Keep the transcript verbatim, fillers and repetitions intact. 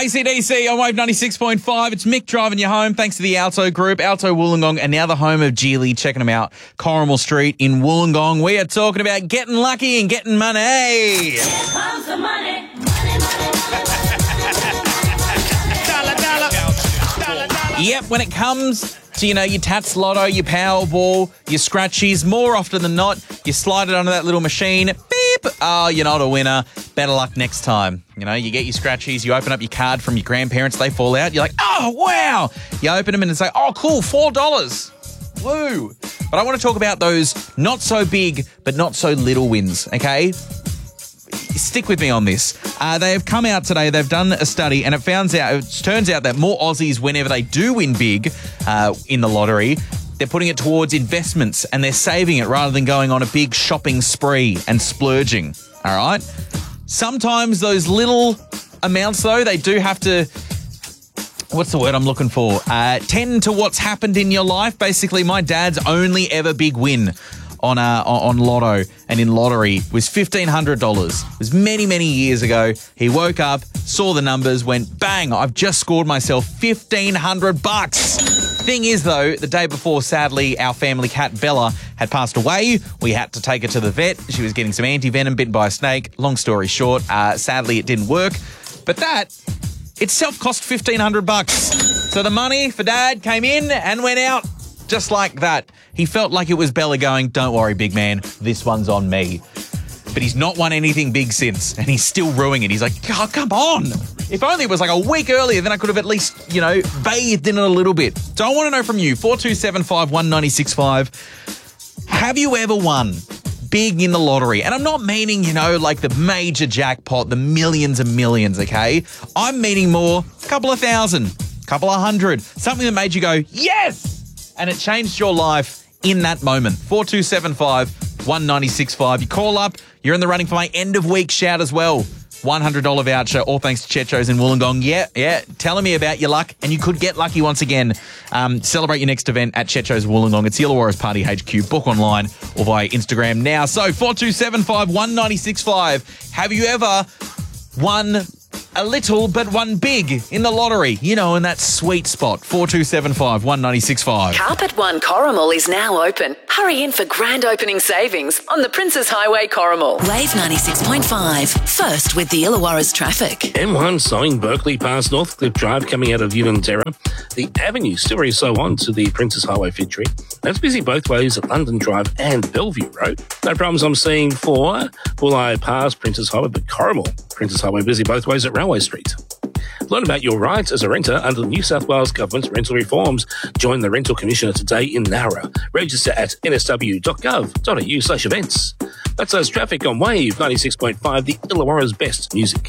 A C D C on Wave ninety-six point five. It's Mick driving you home. Thanks to the Alto Group, Alto Wollongong, and now the home of Geely. Checking them out, Corrimal Street in Wollongong. We are talking about getting lucky and getting money. Here comes the money. Money, money, money, dollar, dollar. Dollar, dollar. Yep, when it comes to, you know, your Tats Lotto, your Powerball, your Scratchies, more often than not, you slide it under that little machine. Beep. Oh, you're not a winner. Better luck next time. You know, you get your Scratchies, you open up your card from your grandparents, they fall out. You're like, oh, wow. You open them and it's like, oh, cool, four dollars. Woo. But I want to talk about those not so big but not so little wins, okay? Stick with me on this. Uh, they have come out today, they've done a study, and it, found out, it turns out that more Aussies, whenever they do win big uh, in the lottery, they're putting it towards investments and they're saving it rather than going on a big shopping spree and splurging, all right? Sometimes those little amounts, though, they do have to, what's the word I'm looking for? Uh, tend to what's happened in your life. Basically, my dad's only ever big win on uh, on Lotto and in lottery was fifteen hundred dollars. It was many, many years ago. He woke up, saw the numbers, went, bang, I've just scored myself fifteen hundred bucks. Thing is, though, the day before, sadly, our family cat, Bella, had passed away. We had to take her to the vet. She was getting some anti-venom, bitten by a snake. Long story short, uh, sadly, it didn't work. But that itself cost fifteen hundred bucks. So the money for Dad came in and went out just like that. He felt like it was Bella going, don't worry, big man, this one's on me. But he's not won anything big since, and he's still ruining it. He's like, oh, come on. If only it was like a week earlier, then I could have at least, you know, bathed in it a little bit. So I want to know from you, four two seven five, one nine six five, have you ever won big in the lottery? And I'm not meaning, you know, like the major jackpot, the millions and millions, okay? I'm meaning more, a couple of thousand, a couple of hundred, something that made you go, yes! And it changed your life in that moment. four two seven five, one nine six five. You call up, you're in the running for my end of week shout as well. one hundred dollars voucher, all thanks to Chetcho's in Wollongong. Yeah, yeah, telling me about your luck, and you could get lucky once again. Um, celebrate your next event at Chetcho's Wollongong. It's Illawarra's Party H Q. Book online or via Instagram now. So four two seven five, one nine six five. Have you ever won a little but won big in the lottery? You know, in that sweet spot. four two seven five, one nine six five. Carpet One Corrimal is now open. Hurry in for grand opening savings on the Princes Highway Corrimal. Wave ninety-six point five. First with the Illawarra's traffic. M one Sewing Berkeley past Northcliffe Drive coming out of Unanterra. The avenue still very so on to the Princes Highway Fig Tree. That's busy both ways at London Drive and Bellevue Road. No problems I'm seeing for Bulleye past Princes Highway, but Corrimal, Princes Highway busy both ways at Railway Street. Learn about your rights as a renter under the New South Wales Government's rental reforms. Join the Rental Commissioner today in Nowra. Register at n s w dot gov dot a u slash events. That's us traffic on Wave ninety-six point five, the Illawarra's best music.